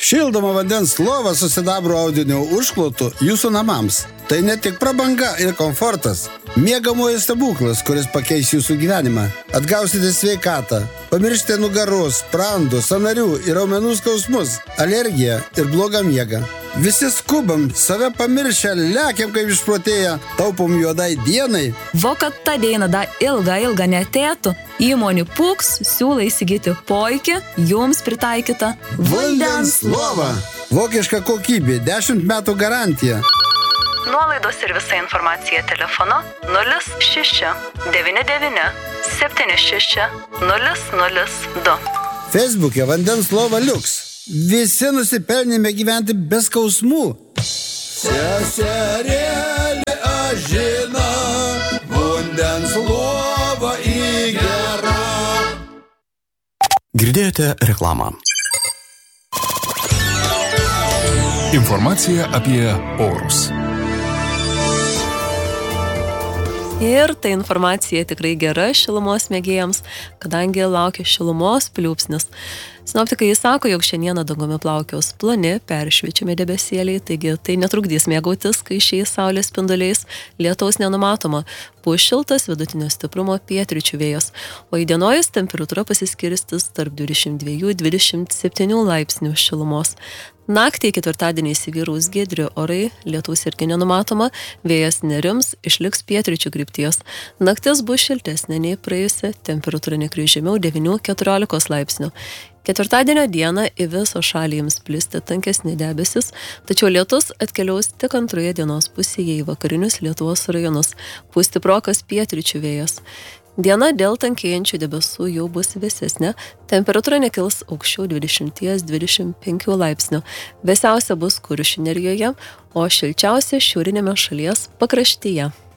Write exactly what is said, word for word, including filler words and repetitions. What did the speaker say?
Šildoma vandens lova su sidabro audinio užklotu jūsų namams. Tai ne tik prabanga ir komfortas. Miegamojo stebuklas, kuris pakeis jūsų gyvenimą. Atgausite sveikatą. Pamiršite nugaros, sprandų, sąnarių ir raumenų skausmus, alergiją ir blogą miegą. Visi skubam, save pamiršę, lekiam kaip išprotėję, taupom juodai dienai. Vo kad ta diena da ilga, ilga netėtų, įmonių Puks siūlo įsigyti puikią, jums pritaikytą vandens lovą. Vokiška kokybė, dešimt metų garantija. Nuolaidos ir visa informacija telefonu nulis šeši devyni devyni septyni šeši nulis nulis du. Facebook'e vandens lova liuks. Visi nusipelnėme gyventi be skausmų. Seserėlė ažina, vandens lova įgera. Girdėjote reklamą. Informacija apie orus. Ir ta informacija tikrai gera šilumos mėgėjams, kadangi laukia šilumos pliūpsnis. Sinoptikai sako, jog šiandieną dangumi plaukiaus ploni, peršviečiami debesėliai, taigi tai netrukdys mėgautis skaisčiais saulės spinduliais, lietaus nenumatoma, pūs šiltas vidutinio stiprumo pietryčių vėjas, o įdienojus temperatūra pasiskirstis tarp dvidešimt dviejų iki dvidešimt septynių laipsnių šilumos. Naktį ketvirtadienį įsivyraus giedri orai, lietaus irgi nenumatoma, vėjas nerims, išliks pietryčių krypties. Naktis bus šiltesnė nei praėjusi, temperatūra nekris žemiau devynių iki keturiolikos laipsnių. Ketvirtadienio dieną į visą šalį jums plisti tankesni debesis, tačiau lietus atkeliaus tik antroje dienos pusėje į vakarinius Lietuvos rajonus, pūs stiprokas pietryčių vėjas. Diena dėl tankėjančių debesų jau bus vėsesnė, temperatūra nekils aukščiau dvidešimt iki dvidešimt penkių laipsnių. Vėsiausia bus Kuršių nerijoje, o šilčiausia šiaurinėme šalies pakraštyje.